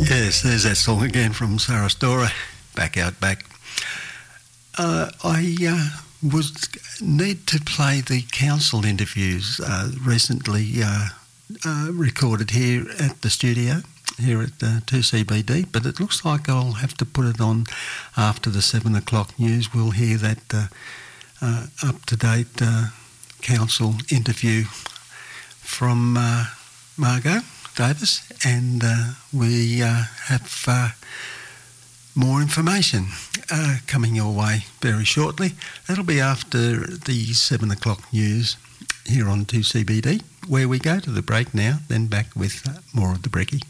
Yes, there's that song again from Sarah Storer, Back Out Back. I need to play the council interviews recently recorded here at the studio, here at 2CBD, but it looks like I'll have to put it on after the 7 o'clock news. We'll hear that up-to-date council interview from Margot Davis, and we have more information coming your way very shortly. That'll be after the 7 o'clock news here on 2CBD, where we go to the break now, then back with more of the brekkie.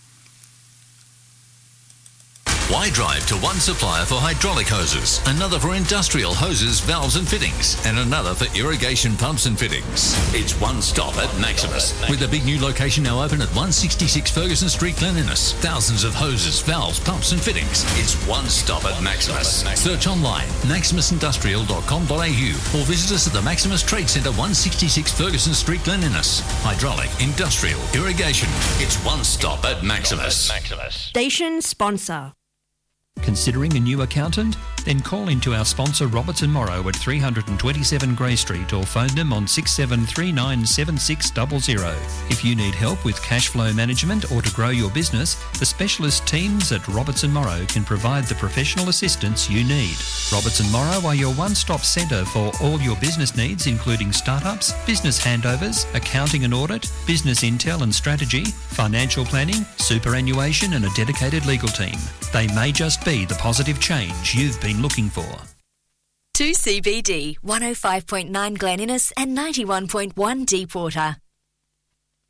Why drive to one supplier for hydraulic hoses, another for industrial hoses, valves and fittings, and another for irrigation pumps and fittings? It's one stop at Maximus. With a big new location now open at 166 Ferguson Street, Glen Innes. Thousands of hoses, valves, pumps and fittings. It's one stop at Maximus. Search online, maximusindustrial.com.au, or visit us at the Maximus Trade Centre, 166 Ferguson Street, Glen Innes. Hydraulic, industrial, irrigation. It's one stop at Maximus. Station sponsor. Considering a new accountant? Then call into our sponsor Robertson Morrow at 327 Grey Street or phone them on 67397600. If you need help with cash flow management or to grow your business, the specialist teams at Robertson Morrow can provide the professional assistance you need. Robertson Morrow are your one-stop centre for all your business needs, including startups, business handovers, accounting and audit, business intel and strategy, financial planning, superannuation and a dedicated legal team. They may just be the positive change you've been looking for. 2CBD, 105.9 Glen Innes and 91.1 Deepwater.